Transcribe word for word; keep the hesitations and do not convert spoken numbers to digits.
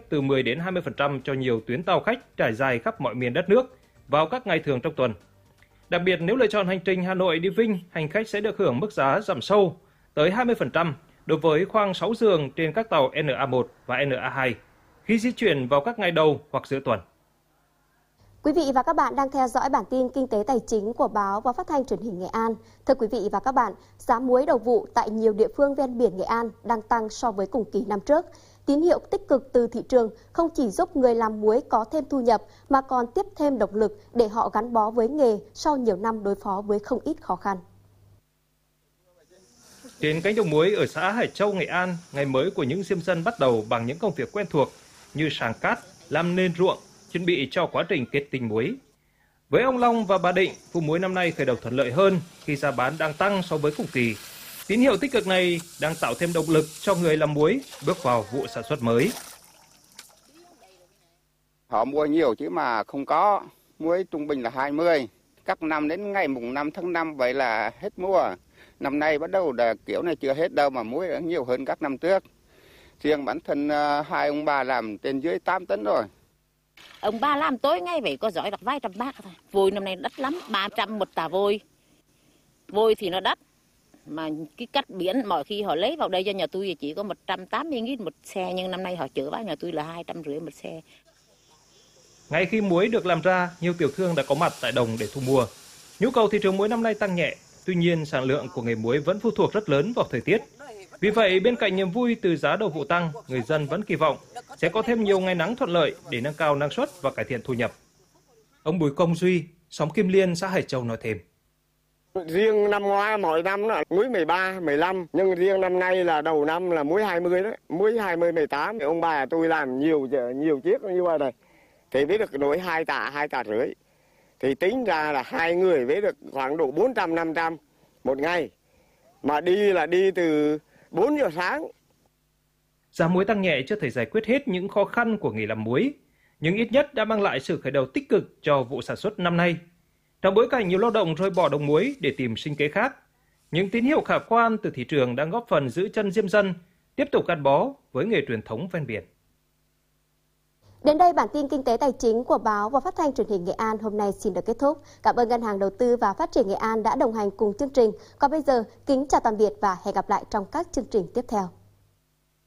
từ mười đến hai mươi phần trăm cho nhiều tuyến tàu khách trải dài khắp mọi miền đất nước vào các ngày thường trong tuần. Đặc biệt nếu lựa chọn hành trình Hà Nội đi Vinh, hành khách sẽ được hưởng mức giá giảm sâu tới hai mươi phần trăm đối với khoang sáu giường trên các tàu N A một và N A hai khi di chuyển vào các ngày đầu hoặc giữa tuần. Quý vị và các bạn đang theo dõi bản tin kinh tế tài chính của báo và phát thanh truyền hình Nghệ An. Thưa quý vị và các bạn, giá muối đầu vụ tại nhiều địa phương ven biển Nghệ An đang tăng so với cùng kỳ năm trước. Tín hiệu tích cực từ thị trường không chỉ giúp người làm muối có thêm thu nhập mà còn tiếp thêm động lực để họ gắn bó với nghề sau nhiều năm đối phó với không ít khó khăn. Trên cánh đồng muối ở xã Hải Châu, Nghệ An, ngày mới của những diêm dân bắt đầu bằng những công việc quen thuộc như sàng cát, làm nền ruộng, chuẩn bị cho quá trình kết tinh muối. Với ông Long và bà Định, vụ muối năm nay khởi đầu thuận lợi hơn khi giá bán đang tăng so với cùng kỳ. Tín hiệu tích cực này đang tạo thêm động lực cho người làm muối bước vào vụ sản xuất mới. Họ mua nhiều chứ mà không có, muối trung bình là hai mươi. Các năm đến ngày mùng năm tháng năm vậy là hết mua. Năm nay bắt đầu là kiểu này chưa hết đâu mà muối đã nhiều hơn các năm trước. Riêng bản thân hai ông bà làm trên dưới tám tấn rồi. Ông ba làm tối ngay vậy có giỏi được vài trăm bát thôi. Vôi năm nay đắt lắm, ba trăm một tà vôi. Vôi thì nó đắt. Mà cái cắt biển mọi khi họ lấy vào đây cho nhà tôi thì chỉ có một trăm tám mươi nghìn một xe. Nhưng năm nay họ chở vào nhà tôi là hai trăm rưỡi một xe. Ngay khi muối được làm ra, nhiều tiểu thương đã có mặt tại đồng để thu mua. Nhu cầu thị trường muối năm nay tăng nhẹ. Tuy nhiên, sản lượng của nghề muối vẫn phụ thuộc rất lớn vào thời tiết. Vì vậy, bên cạnh niềm vui từ giá đầu vụ tăng, người dân vẫn kỳ vọng sẽ có thêm nhiều ngày nắng thuận lợi để nâng cao năng suất và cải thiện thu nhập. Ông Bùi Công Duy, xóm Kim Liên, xã Hải Châu nói thêm. Riêng năm ngoái mỗi năm là muối mười ba, mười lăm, nhưng riêng năm nay là đầu năm là muối hai mươi đấy, muối hai mươi, mười tám. Ông bà tôi làm nhiều nhiều chiếc như vậy này, thì biết được nổi hai tạ, hai tạ rưỡi. Thì tính ra là hai người với được khoảng độ bốn trăm, năm trăm một ngày. Mà đi là đi từ bốn giờ sáng. Giá muối tăng nhẹ chưa thể giải quyết hết những khó khăn của nghề làm muối, nhưng ít nhất đã mang lại sự khởi đầu tích cực cho vụ sản xuất năm nay. Trong bối cảnh nhiều lao động rời bỏ đồng muối để tìm sinh kế khác, những tín hiệu khả quan từ thị trường đang góp phần giữ chân diêm dân tiếp tục gắn bó với nghề truyền thống ven biển. Đến đây bản tin kinh tế tài chính của báo và phát thanh truyền hình Nghệ An hôm nay xin được kết thúc. Cảm ơn Ngân hàng Đầu tư và Phát triển Nghệ An đã đồng hành cùng chương trình. Còn bây giờ, kính chào tạm biệt và hẹn gặp lại trong các chương trình tiếp theo.